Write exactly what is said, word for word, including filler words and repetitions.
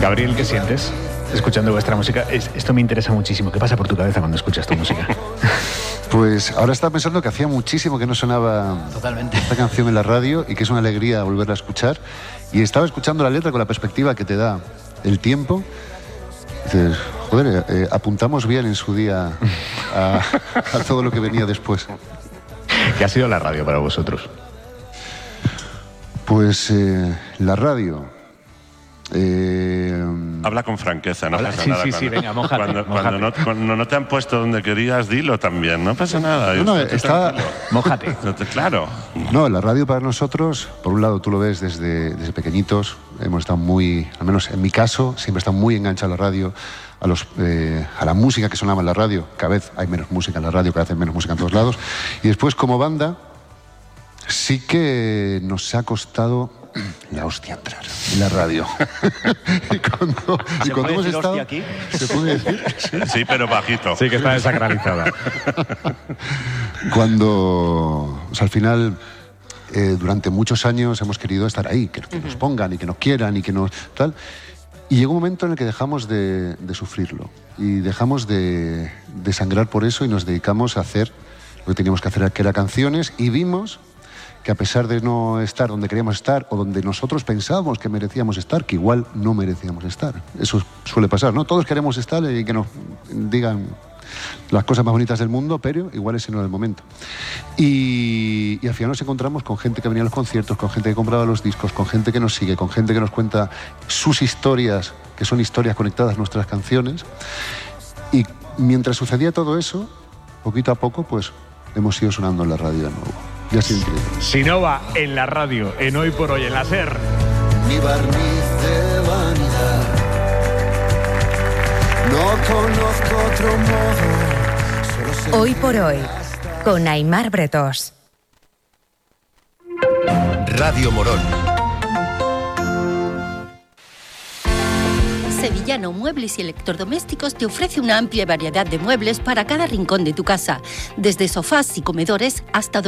Gabriel, ¿qué sientes escuchando vuestra música? Es, esto me interesa muchísimo. ¿Qué pasa por tu cabeza cuando escuchas tu música? Pues ahora estaba pensando que hacía muchísimo que no sonaba Totalmente. esta canción en la radio y que es una alegría volverla a escuchar. Y estaba escuchando la letra con la perspectiva que te da el tiempo. Dices, joder, eh, apuntamos bien en su día a, a todo lo que venía después. ¿Qué ha sido la radio para vosotros? Pues eh, la radio... Eh, Habla con franqueza, no Habla, pasa sí, nada. sí, cuando, sí, venga, mójate, cuando, mójate. cuando, no, cuando no te han puesto donde querías, dilo también, no pasa nada. No, no, Estate está- tranquilo. Mójate. Claro. No, la radio para nosotros, por un lado tú lo ves desde, desde pequeñitos, hemos estado muy, al menos en mi caso, siempre he estado muy enganchado a la radio, a, los, eh, a la música que sonaba en la radio. Cada vez hay menos música en la radio, cada vez hay menos música en todos lados. Y después como banda, sí que nos ha costado la hostia entrar en la radio. y cuando, y ¿Se cuando puede hemos decir estado... hostia aquí? ¿Se puede decir? Sí, pero bajito. Sí, que está desacralizada. Cuando, o sea, al final, eh, durante muchos años hemos querido estar ahí, que, que nos pongan y que nos quieran y que nos... tal. Y llegó un momento en el que dejamos de, de sufrirlo y dejamos de, de sangrar por eso y nos dedicamos a hacer lo que teníamos que hacer, que era canciones, y vimos que a pesar de no estar donde queríamos estar o donde nosotros pensábamos que merecíamos estar, que igual no merecíamos estar. Eso suele pasar, ¿no? Todos queremos estar y que nos digan las cosas más bonitas del mundo, pero igual ese no es el momento. Y, y al final nos encontramos con gente que venía a los conciertos, con gente que compraba los discos, con gente que nos sigue, con gente que nos cuenta sus historias, que son historias conectadas a nuestras canciones. Y mientras sucedía todo eso, poquito a poco, pues hemos ido sonando en la radio de nuevo. Y ha sido increíble. Sinova en la radio, en Hoy por Hoy, en la SER. Mi barniz de vanidad. No conozco otro modo. Solo sé Hoy por Hoy, con Aimar Bretós. Radio Morón. Sevillano Muebles y Electrodomésticos te ofrece una amplia variedad de muebles para cada rincón de tu casa, desde sofás y comedores hasta